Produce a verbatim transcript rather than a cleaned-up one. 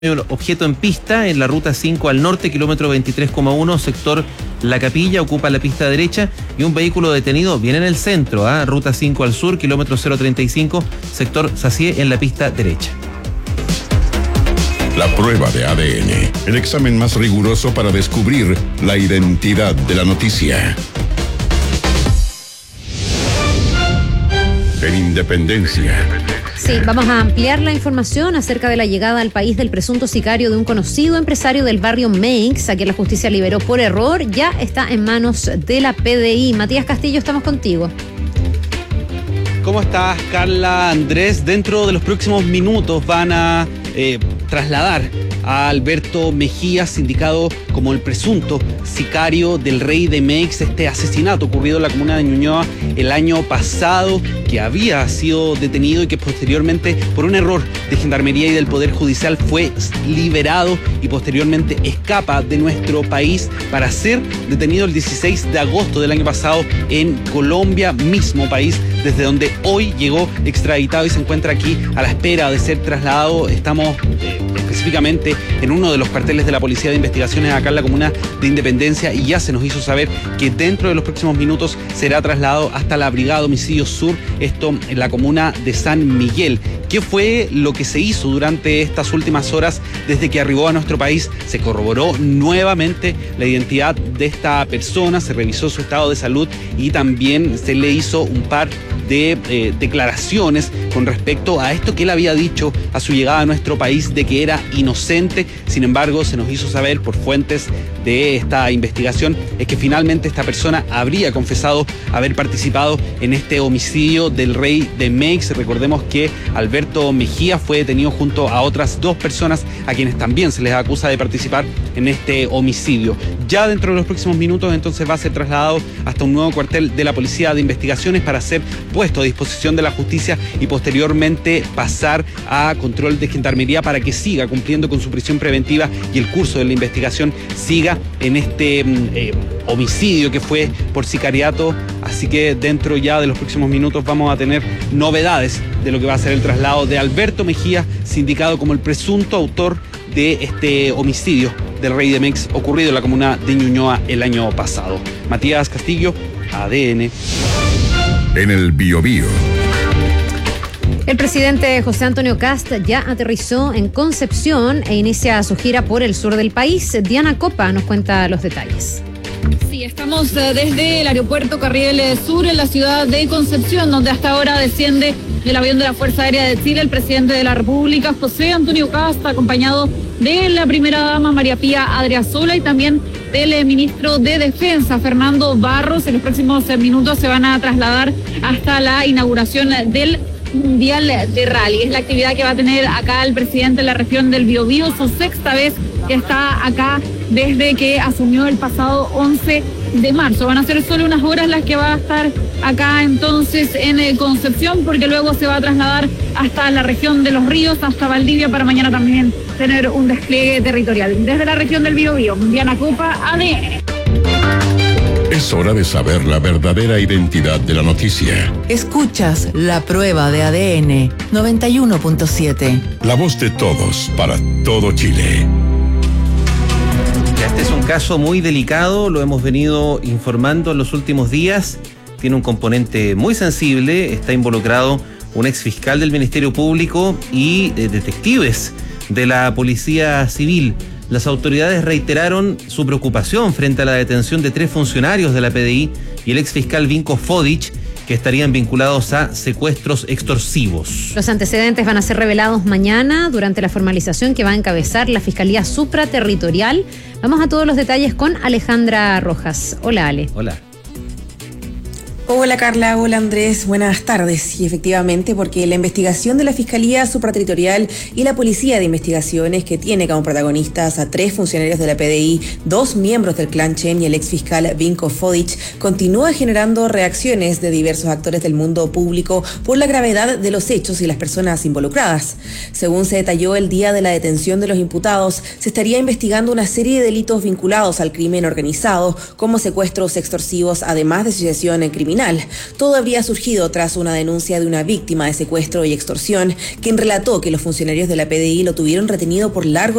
objeto en pista en la ruta cinco al norte, kilómetro veintitrés coma uno, sector La Capilla, ocupa la pista derecha, y un vehículo detenido viene en el centro, ¿eh? ruta cinco al sur, kilómetro cero treinta y cinco, sector Sacié, en la pista derecha. La prueba de A D N, el examen más riguroso para descubrir la identidad de la noticia. En Independencia. Sí, vamos a ampliar la información acerca de la llegada al país del presunto sicario de un conocido empresario del barrio Meix, a quien la justicia liberó por error. Ya está en manos de la P D I. Matías Castillo, estamos contigo. ¿Cómo estás, Carla? Andrés, dentro de los próximos minutos van a eh, trasladar a Alberto Mejías, indicado como el presunto sicario del rey de Meix, este asesinato ocurrido en la comuna de Ñuñoa el año pasado, que había sido detenido y que posteriormente, por un error de Gendarmería y del Poder Judicial, fue liberado y posteriormente escapa de nuestro país para ser detenido el dieciséis de agosto del año pasado en Colombia, mismo país desde donde hoy llegó extraditado y se encuentra aquí a la espera de ser trasladado. Estamos eh, específicamente en uno de los cuarteles de la Policía de Investigaciones acá en la comuna de Independencia, y ya se nos hizo saber que dentro de los próximos minutos será trasladado hasta la Brigada Homicidio Sur, esto en la comuna de San Miguel. ¿Qué fue lo que se hizo durante estas últimas horas desde que arribó a nuestro país? Se corroboró nuevamente la identidad de esta persona, se revisó su estado de salud y también se le hizo un par de eh, declaraciones con respecto a esto que él había dicho a su llegada a nuestro país, de que era inocente. Sin embargo, se nos hizo saber por fuentes de esta investigación es que finalmente esta persona habría confesado haber participado en este homicidio del rey de Meix. Recordemos que Alberto Mejía fue detenido junto a otras dos personas a quienes también se les acusa de participar en este homicidio. Ya dentro de los próximos minutos entonces va a ser trasladado hasta un nuevo cuartel de la Policía de Investigaciones para ser puesto a disposición de la justicia y posteriormente pasar a control de Gendarmería para que siga cumpliendo con su prisión preventiva y el curso de la investigación siga en este eh, homicidio que fue por sicariato. Así que dentro ya de los próximos minutos vamos a tener novedades de lo que va a ser el traslado de Alberto Mejía, sindicado como el presunto autor de este homicidio del rey de Meix ocurrido en la comuna de Ñuñoa el año pasado. Matías Castillo, A D N. En el Biobío. El presidente José Antonio Kast ya aterrizó en Concepción e inicia su gira por el sur del país. Diana Copa nos cuenta los detalles. Sí, estamos desde el aeropuerto Carriel Sur en la ciudad de Concepción, donde hasta ahora desciende del avión de la Fuerza Aérea de Chile el presidente de la República, José Antonio Kast, acompañado de la primera dama María Pía Adriasola y también del ministro de Defensa, Fernando Barros. En los próximos minutos se van a trasladar hasta la inauguración del Mundial de Rally. Es la actividad que va a tener acá el presidente de la región del Biobío, su sexta vez que está acá desde que asumió el pasado once de marzo. Van a ser solo unas horas las que va a estar acá entonces en Concepción, porque luego se va a trasladar hasta la región de Los Ríos, hasta Valdivia, para mañana también tener un despliegue territorial. Desde la región del Biobío, Diana Copa, A D N. Es hora de saber la verdadera identidad de la noticia. Escuchas La Prueba de A D N noventa y uno punto siete. La voz de todos para todo Chile. Este es un caso muy delicado, lo hemos venido informando en los últimos días. Tiene un componente muy sensible, está involucrado un exfiscal del Ministerio Público y eh, detectives de la Policía Civil. Las autoridades reiteraron su preocupación frente a la detención de tres funcionarios de la P D I y el exfiscal Vinko Fodic, que estarían vinculados a secuestros extorsivos. Los antecedentes van a ser revelados mañana durante la formalización que va a encabezar la Fiscalía Supraterritorial. Vamos a todos los detalles con Alejandra Rojas. Hola, Ale. Hola. Hola Carla, hola Andrés, buenas tardes. Y efectivamente, porque la investigación de la Fiscalía Supraterritorial y la Policía de Investigaciones, que tiene como protagonistas a tres funcionarios de la P D I, dos miembros del clan Chen y el exfiscal Vinko Fodic, continúa generando reacciones de diversos actores del mundo público por la gravedad de los hechos y las personas involucradas. Según se detalló el día de la detención de los imputados, se estaría investigando una serie de delitos vinculados al crimen organizado, como secuestros extorsivos, además de asociación criminal. criminal. Todo habría surgido tras una denuncia de una víctima de secuestro y extorsión, quien relató que los funcionarios de la P D I lo tuvieron retenido por largo